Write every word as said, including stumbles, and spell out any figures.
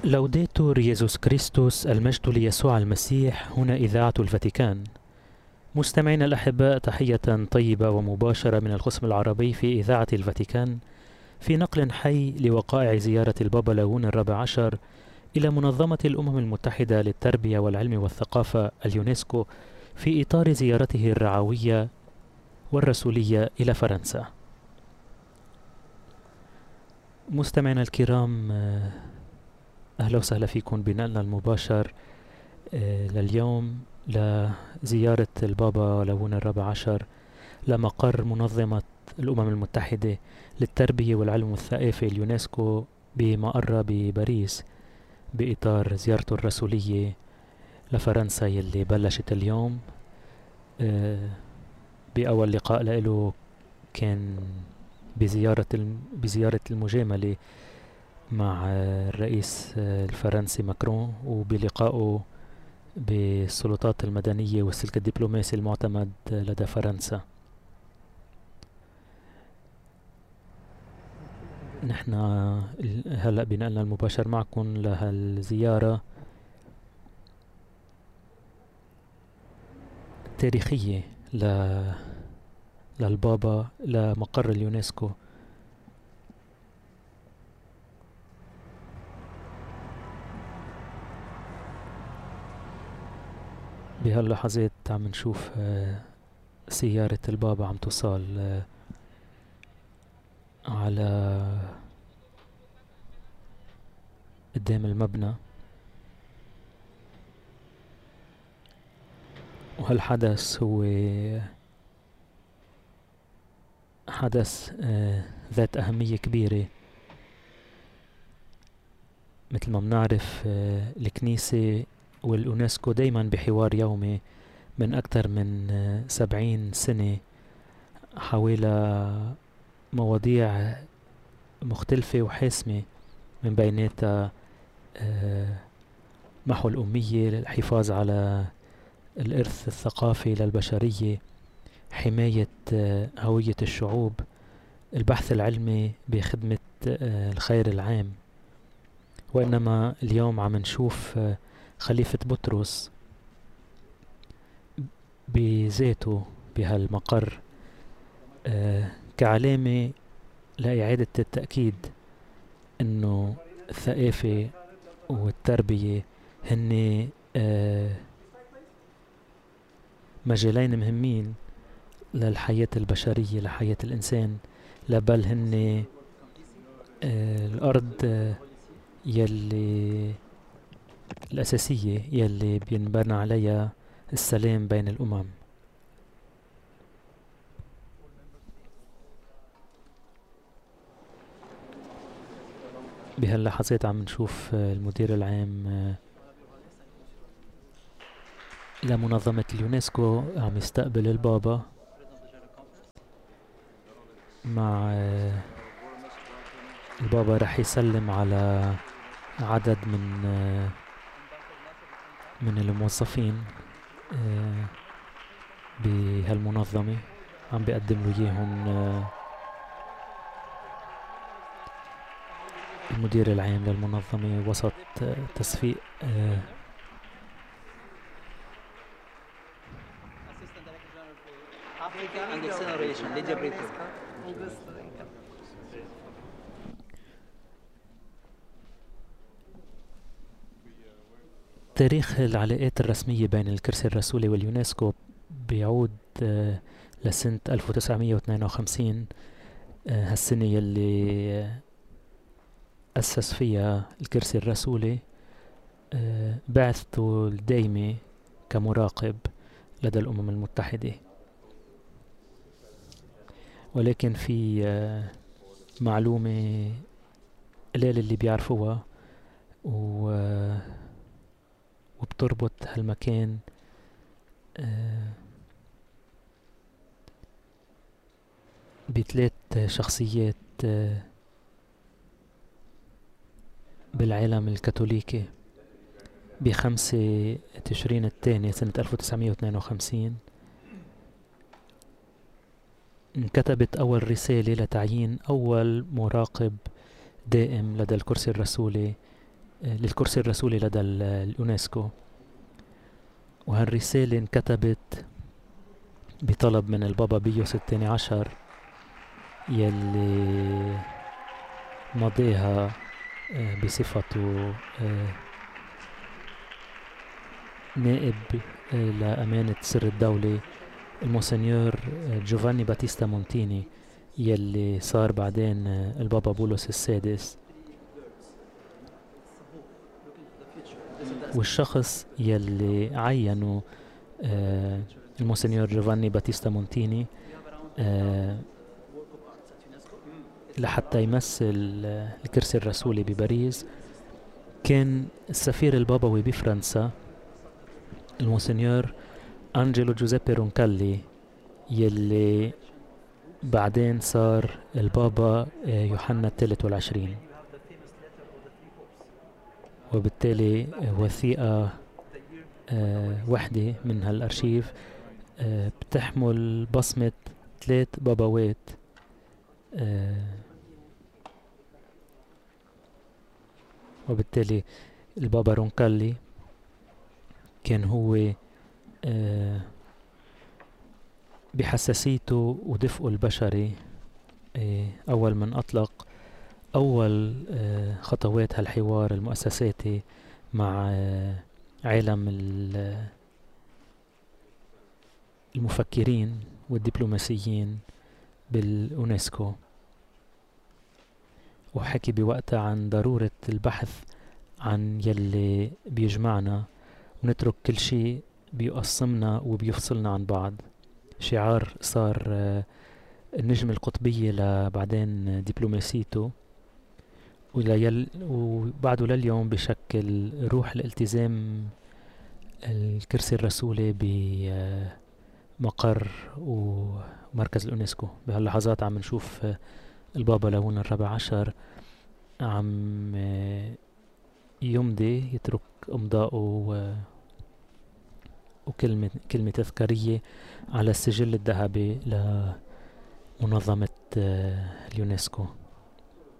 لوديتور يسوع كريستوس، المجد ليسوع المسيح. هنا إذاعة الفاتيكان. مستمعينا الأحباء، تحية طيبة ومباشرة من القسم العربي في إذاعة الفاتيكان، في نقل حي لوقائع زيارة البابا لاون الرابع عشر إلى منظمة الأمم المتحدة للتربية والعلم والثقافة اليونسكو في إطار زيارته الرعوية والرسولية إلى فرنسا. مستمعينا الكرام، أهلا وسهلا فيكم بنقلنا المباشر لليوم لزيارة البابا لاون الرابع عشر لمقر منظمة الأمم المتحدة للتربية والعلم والثقافة اليونسكو بمقر بباريس، بإطار زيارته الرسولية لفرنسا يلي بلشت اليوم. بأول لقاء له كان بزيارة بزيارة المجاملة مع الرئيس الفرنسي ماكرون، وبلقائه بالسلطات المدنية والسلك الدبلوماسي المعتمد لدى فرنسا. نحن هلأ بنقلنا المباشر معكم لهالزيارة التاريخية للبابا لمقر اليونسكو. بهاللحظات عم نشوف سيارة البابا عم توصل على قدام المبنى، وهالحدث هو حدث ذات أهمية كبيرة. مثل ما بنعرف، الكنيسة واليونسكو دايما بحوار يومي من أكثر من سبعين سنة حول مواضيع مختلفة وحاسمة، من بيناتها محو الأمية، الحفاظ على الإرث الثقافي للبشرية، حماية هوية الشعوب، البحث العلمي بخدمة الخير العام. وإنما اليوم عم نشوف خليفة بطرس بذاته بهالمقر كعلامة لإعادة التأكيد إنه الثقافة والتربية هن مجالين مهمين للحياة البشرية، لحياة الإنسان، لبل هن الأرض يلي الأساسية يلي بينبنى عليها السلام بين الأمم. بهاللحظات عم نشوف المدير العام لمنظمة اليونسكو عم يستقبل البابا مع البابا. رح يسلم على عدد من من الموظفين بهالمنظمة، عم بيقدم له اياهم المدير العام للمنظمة وسط تصفيق تاريخ العلاقات الرسمية بين الكرسي الرسولي واليونسكو بيعود لسنة ألف وتسعمية واثنين وخمسين، هالسنة يلي أسس فيها الكرسي الرسولي بعثته الدايمة كمراقب لدى الأمم المتحدة. ولكن في معلومة قليل اللي بيعرفوها وبتربط هالمكان بثلاث شخصيات بالعالم الكاثوليكي. بخمسة تشرين الثاني سنة ألف وتسعمية واثنين وخمسين انكتبت أول رسالة لتعيين أول مراقب دائم لدى الكرسي الرسولي للكرسي الرسولي لدى اليونسكو. وهالرسالة انكتبت بطلب من البابا بيوس الثاني عشر يلي مضيها بصفته نائب لأمانة سر الدولة المونسنيور جوفاني باتيستا مونتيني، يلي صار بعدين البابا بولس السادس. والشخص يلي عينوا المونسنيور جوفاني باتيستا مونتيني لحتى يمثل الكرسي الرسولي بباريس كان السفير البابوي بفرنسا المونسنيور أنجيلو جوزيبي رونكالي، يلي بعدين صار البابا يوحنا الثالث والعشرين. وبالتالي وثيقة وحدة من هالأرشيف بتحمل بصمة ثلاث بابوات وبالتالي البابا رونكالي كان هو بحساسيته ودفئه البشري أول من أطلق أول خطوات هالحوار المؤسساتي مع عالم المفكرين والدبلوماسيين باليونسكو، وحكي بوقتها عن ضرورة البحث عن يلي بيجمعنا ونترك كل شيء بيقسمنا وبيفصلنا عن بعض. شعار صار النجم القطبية لبعدين دبلوماسيته، وليل وبعده لليوم بشكل روح الالتزام الكرسي الرسولي بمقر ومركز اليونسكو. بهاللحظات عم نشوف البابا لون الرابع عشر عم يمضي يترك امضاءه وكلمة كلمة تذكارية على السجل الذهبي لمنظمة اليونسكو.